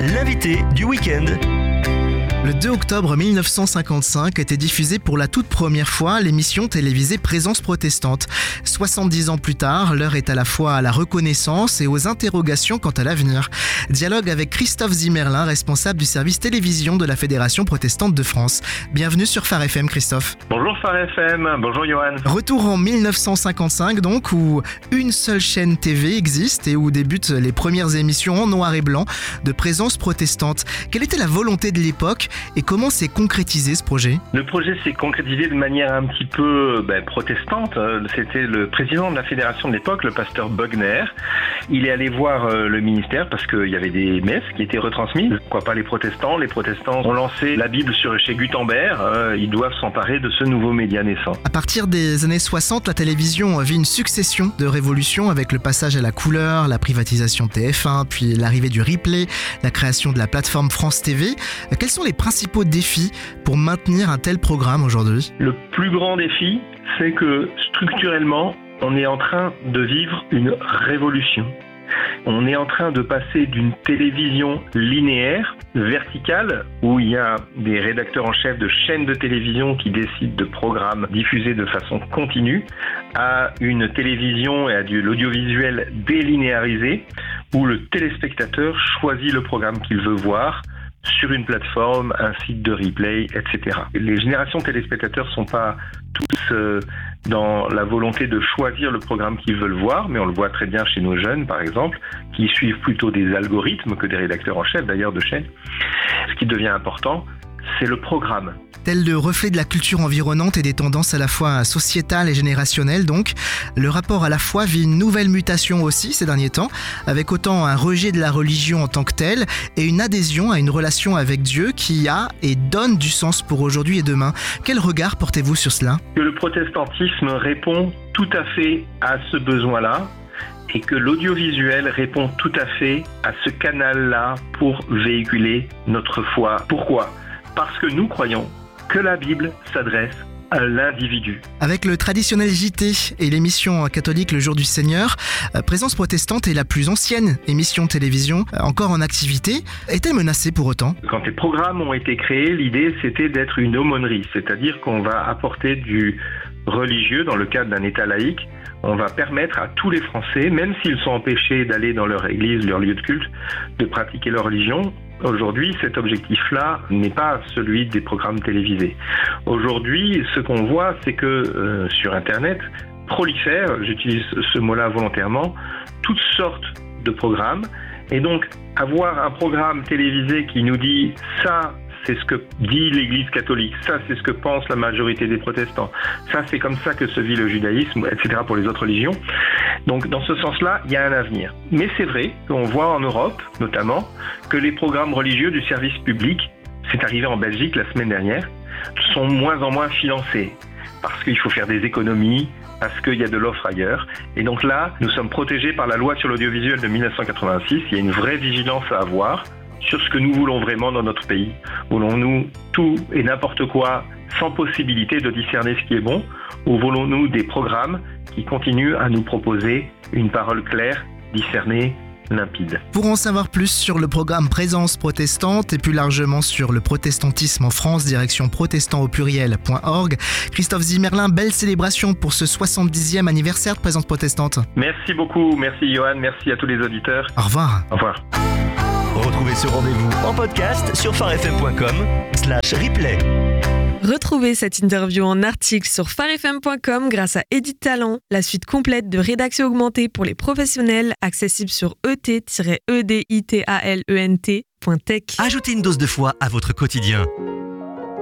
l'invité du week-end. Le 2 octobre 1955 était diffusée pour la toute première fois l'émission télévisée Présence protestante. 70 ans plus tard, l'heure est à la fois à la reconnaissance et aux interrogations quant à l'avenir. Dialogue avec Christophe Zimmerlin, responsable du service télévision de la Fédération protestante de France. Bienvenue sur Phare FM, Christophe. Bonjour Phare FM, bonjour Johan. Retour en 1955 donc, où une seule chaîne TV existe et où débutent les premières émissions en noir et blanc de Présence protestante. Quelle était la volonté de l'époque et comment s'est concrétisé ce projet ? Le projet s'est concrétisé de manière un petit peu protestante. C'était le président de la fédération de l'époque, le pasteur Bogner. Il est allé voir le ministère parce qu'il y avait des messes qui étaient retransmises. Pourquoi pas les protestants ? Les protestants ont lancé la Bible chez Gutenberg. Ils doivent s'emparer de ce nouveau média naissant. À partir des années 60, la télévision vit une succession de révolutions avec le passage à la couleur, la privatisation de TF1, puis l'arrivée du replay, la création de la plateforme France TV. Quels sont les principaux défis pour maintenir un tel programme aujourd'hui ? Le plus grand défi, c'est que structurellement, on est en train de vivre une révolution. On est en train de passer d'une télévision linéaire, verticale, où il y a des rédacteurs en chef de chaînes de télévision qui décident de programmes diffusés de façon continue, à une télévision et à l'audiovisuel délinéarisé, où le téléspectateur choisit le programme qu'il veut voir sur une plateforme, un site de replay, etc. Les générations de téléspectateurs ne sont pas tous dans la volonté de choisir le programme qu'ils veulent voir, mais on le voit très bien chez nos jeunes, par exemple, qui suivent plutôt des algorithmes que des rédacteurs en chef, d'ailleurs, de chaînes. Ce qui devient important, c'est le programme. Tel le reflet de la culture environnante et des tendances à la fois sociétales et générationnelles donc, le rapport à la foi vit une nouvelle mutation aussi ces derniers temps, avec autant un rejet de la religion en tant que telle et une adhésion à une relation avec Dieu qui a et donne du sens pour aujourd'hui et demain. Quel regard portez-vous sur cela ? Que le protestantisme répond tout à fait à ce besoin-là, et que l'audiovisuel répond tout à fait à ce canal-là pour véhiculer notre foi. Pourquoi ? Parce que nous croyons que la Bible s'adresse à l'individu. Avec le traditionnel JT et l'émission catholique Le Jour du Seigneur, Présence protestante est la plus ancienne émission de télévision encore en activité. Est-elle menacée pour autant ? Quand les programmes ont été créés, l'idée c'était d'être une aumônerie, c'est-à-dire qu'on va apporter du religieux dans le cadre d'un État laïque. On va permettre à tous les Français, même s'ils sont empêchés d'aller dans leur église, leur lieu de culte, de pratiquer leur religion. Aujourd'hui, cet objectif-là n'est pas celui des programmes télévisés. Aujourd'hui, ce qu'on voit, c'est que sur Internet, prolifèrent, j'utilise ce mot-là volontairement, toutes sortes de programmes. Et donc, avoir un programme télévisé qui nous dit « ça, c'est ce que dit l'Église catholique, ça c'est ce que pense la majorité des protestants, ça c'est comme ça que se vit le judaïsme, etc. pour les autres religions ». Donc dans ce sens-là, il y a un avenir. Mais c'est vrai qu'on voit en Europe, notamment, que les programmes religieux du service public, c'est arrivé en Belgique la semaine dernière, sont moins en moins financés. Parce qu'il faut faire des économies, parce qu'il y a de l'offre ailleurs. Et donc là, nous sommes protégés par la loi sur l'audiovisuel de 1986, il y a une vraie vigilance à avoir sur ce que nous voulons vraiment dans notre pays. Voulons-nous tout et n'importe quoi sans possibilité de discerner ce qui est bon, ou voulons-nous des programmes qui continuent à nous proposer une parole claire, discernée, limpide. Pour en savoir plus sur le programme Présence protestante et plus largement sur le protestantisme en France, direction protestantaupluriel.org. Christophe Zimmerlin, belle célébration pour ce 70e anniversaire de Présence protestante. Merci beaucoup, merci Johan, merci à tous les auditeurs. Au revoir. Au revoir. Retrouvez ce rendez-vous en podcast sur pharefm.com/replay. Retrouvez cette interview en article sur pharefm.com grâce à Edit Talent, la suite complète de rédaction augmentée pour les professionnels, accessible sur et-editalent.tech. Ajoutez une dose de foi à votre quotidien.